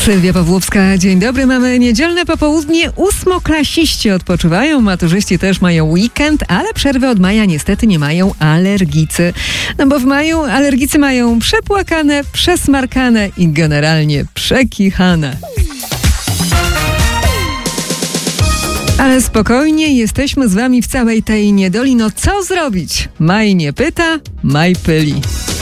Sylwia Pawłowska, dzień dobry. Mamy niedzielne popołudnie. Ósmoklasiści odpoczywają, maturzyści też mają weekend, ale przerwy od maja niestety nie mają alergicy. No bo w maju alergicy mają przepłakane, przesmarkane i generalnie przekichane. Ale spokojnie, jesteśmy z wami w całej tej niedoli. No co zrobić? Maj nie pyta, maj pyli.